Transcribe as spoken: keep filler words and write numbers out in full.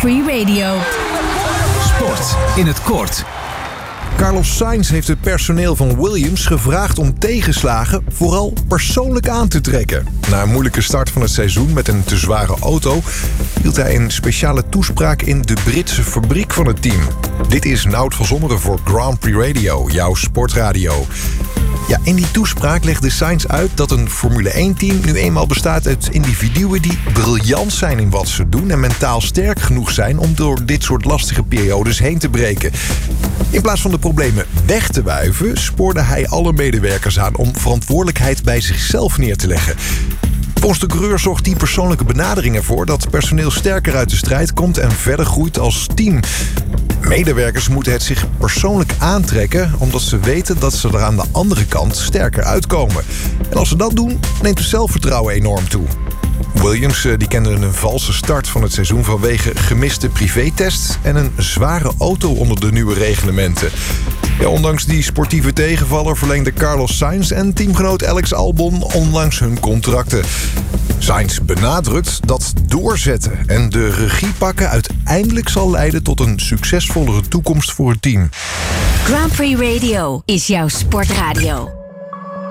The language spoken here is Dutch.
Prix Radio. Sport in het kort. Carlos Sainz heeft het personeel van Williams gevraagd om tegenslagen vooral persoonlijk aan te trekken. Na een moeilijke start van het seizoen met een te zware auto hield hij een speciale toespraak in de Britse fabriek van het team. Dit is Nout van Zomeren voor Grand Prix Radio, jouw sportradio. Ja, in die toespraak legde Sainz uit dat een Formule één-team nu eenmaal bestaat uit individuen die briljant zijn in wat ze doen en mentaal sterk genoeg zijn om door dit soort lastige periodes heen te breken. In plaats van de problemen weg te wuiven, spoorde hij alle medewerkers aan om verantwoordelijkheid bij zichzelf neer te leggen. Volgens de coureur zorgt die persoonlijke benadering ervoor dat personeel sterker uit de strijd komt en verder groeit als team. Medewerkers moeten het zich persoonlijk aantrekken, omdat ze weten dat ze er aan de andere kant sterker uitkomen. En als ze dat doen, neemt het zelfvertrouwen enorm toe. Williams die kende een valse start van het seizoen vanwege gemiste privétests en een zware auto onder de nieuwe reglementen. Ja, ondanks die sportieve tegenvaller verlengde Carlos Sainz en teamgenoot Alex Albon onlangs hun contracten. Sainz benadrukt dat doorzetten en de regie pakken uiteindelijk zal leiden tot een succesvollere toekomst voor het team. Grand Prix Radio is jouw sportradio.